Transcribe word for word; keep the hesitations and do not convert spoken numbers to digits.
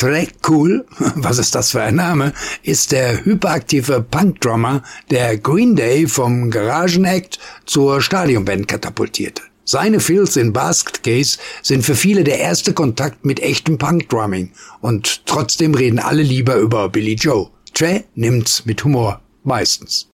Tré Cool, was ist das für ein Name, ist der hyperaktive Punk-Drummer, der Green Day vom Garagen-Act zur Stadionband katapultierte. Seine Fills in Basket Case sind für viele der erste Kontakt mit echtem Punk-Drumming und trotzdem reden alle lieber über Billy Joe. Tré nimmt's mit Humor, meistens.